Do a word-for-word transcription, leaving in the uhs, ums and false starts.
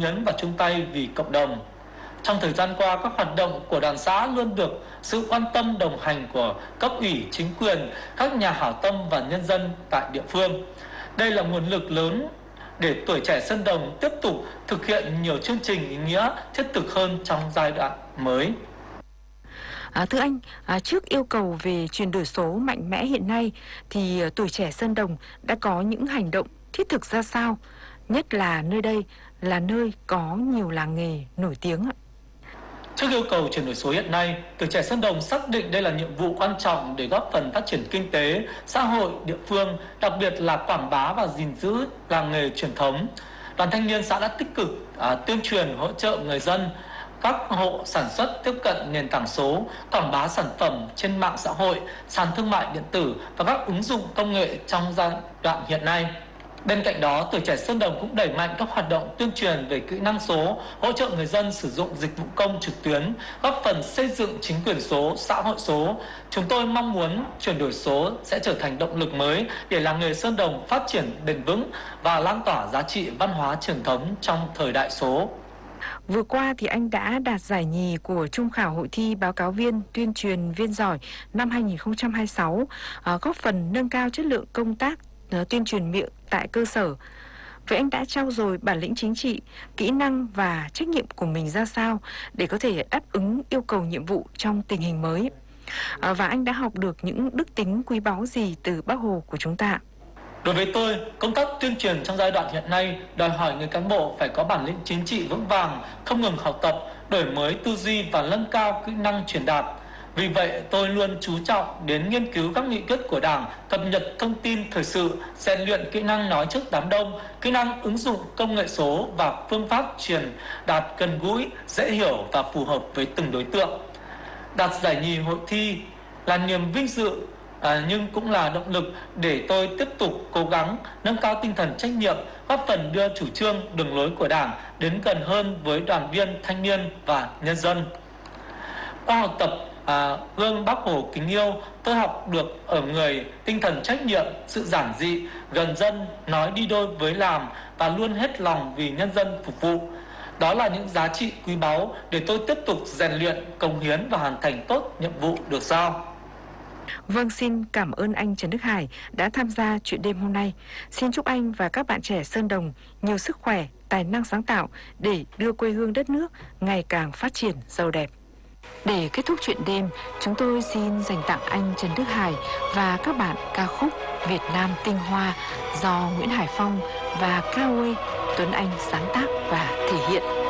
hiến và chung tay vì cộng đồng. Trong thời gian qua, các hoạt động của đoàn xã luôn được sự quan tâm đồng hành của cấp ủy, chính quyền, các nhà hảo tâm và nhân dân tại địa phương. Đây là nguồn lực lớn để Tuổi Trẻ Sơn Đồng tiếp tục thực hiện nhiều chương trình ý nghĩa thiết thực hơn trong giai đoạn mới. À, thưa anh, à, trước yêu cầu về chuyển đổi số mạnh mẽ hiện nay thì Tuổi Trẻ Sơn Đồng đã có những hành động thiết thực ra sao, nhất là nơi đây là nơi có nhiều làng nghề nổi tiếng ạ? Trước yêu cầu chuyển đổi số hiện nay, Tuổi Trẻ Sơn Đồng xác định đây là nhiệm vụ quan trọng để góp phần phát triển kinh tế, xã hội địa phương, đặc biệt là quảng bá và gìn giữ làng nghề truyền thống. Đoàn thanh niên xã đã tích cực à, tuyên truyền hỗ trợ người dân, các hộ sản xuất tiếp cận nền tảng số, quảng bá sản phẩm trên mạng xã hội, sàn thương mại điện tử và các ứng dụng công nghệ trong giai đoạn hiện nay. Bên cạnh đó, Tuổi Trẻ Sơn Đồng cũng đẩy mạnh các hoạt động tuyên truyền về kỹ năng số, hỗ trợ người dân sử dụng dịch vụ công trực tuyến, góp phần xây dựng chính quyền số, xã hội số. Chúng tôi mong muốn chuyển đổi số sẽ trở thành động lực mới để làng nghề Sơn Đồng phát triển bền vững và lan tỏa giá trị văn hóa truyền thống trong thời đại số. Vừa qua thì anh đã đạt giải nhì của Trung khảo hội thi báo cáo viên tuyên truyền viên giỏi năm hai nghìn không trăm hai mươi sáu, góp phần nâng cao chất lượng công tác tuyên truyền miệng tại cơ sở. Vậy anh đã trau dồi bản lĩnh chính trị, kỹ năng và trách nhiệm của mình ra sao để có thể đáp ứng yêu cầu nhiệm vụ trong tình hình mới? À, và anh đã học được những đức tính quý báu gì từ Bác Hồ của chúng ta? Đối với tôi, công tác tuyên truyền trong giai đoạn hiện nay đòi hỏi người cán bộ phải có bản lĩnh chính trị vững vàng, không ngừng học tập, đổi mới tư duy và nâng cao kỹ năng truyền đạt. Vì vậy, tôi luôn chú trọng đến nghiên cứu các nghị quyết của Đảng, cập nhật thông tin thời sự, rèn luyện kỹ năng nói trước đám đông, kỹ năng ứng dụng công nghệ số và phương pháp truyền đạt gần gũi, dễ hiểu và phù hợp với từng đối tượng. Đạt giải nhì hội thi là niềm vinh dự, à, nhưng cũng là động lực để tôi tiếp tục cố gắng nâng cao tinh thần trách nhiệm, góp phần đưa chủ trương, đường lối của Đảng đến gần hơn với đoàn viên, thanh niên và nhân dân. Qua học tập À, gương Bác Hồ kính yêu, tôi học được ở người tinh thần trách nhiệm, sự giản dị, gần dân, nói đi đôi với làm và luôn hết lòng vì nhân dân phục vụ. Đó là những giá trị quý báu để tôi tiếp tục rèn luyện, cống hiến và hoàn thành tốt nhiệm vụ được giao. Vâng, xin cảm ơn anh Trần Đức Hải đã tham gia chuyện đêm hôm nay. Xin chúc anh và các bạn trẻ Sơn Đồng nhiều sức khỏe, tài năng sáng tạo để đưa quê hương đất nước ngày càng phát triển giàu đẹp. Để kết thúc chuyện đêm, chúng tôi xin dành tặng anh Trần Đức Hải và các bạn ca khúc Việt Nam Tinh Hoa do Nguyễn Hải Phong và ca ô ây Tuấn Anh sáng tác và thể hiện.